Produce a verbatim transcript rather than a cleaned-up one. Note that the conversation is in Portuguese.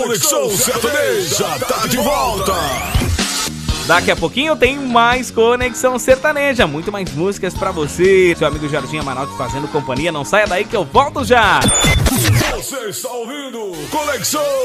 Conexão Sertaneja tá de volta. Daqui a pouquinho tem mais Conexão Sertaneja, muito mais músicas pra você. Seu amigo Jorginho Amaral fazendo companhia, não saia daí que eu volto já. Você está ouvindo Conexão